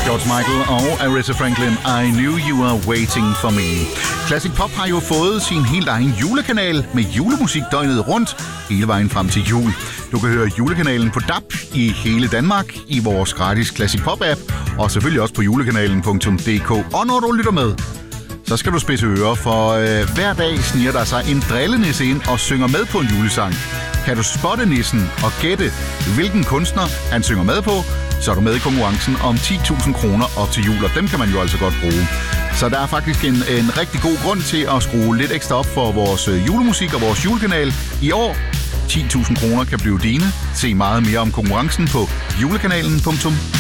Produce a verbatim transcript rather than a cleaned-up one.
George Michael og Aretha Franklin, I Knew You Were Waiting For Me. Classic Pop har jo fået sin helt egen julekanal med julemusik døgnet rundt, hele vejen frem til jul. Du kan høre julekanalen på D A B i hele Danmark, i vores gratis Classic Pop-app, og selvfølgelig også på julekanalen punktum d k. Og når du lytter med, så skal du spidse ører, for øh, hver dag sniger der sig en drillenisse ind og synger med på en julesang. Kan du spotte nissen og gætte, hvilken kunstner han synger med på, så er du med i konkurrencen om ti tusind kroner op til jul, og dem kan man jo altså godt bruge. Så der er faktisk en, en rigtig god grund til at skrue lidt ekstra op for vores julemusik og vores julekanal i år. ti tusind kroner kan blive dine. Se meget mere om konkurrencen på julekanalen punktum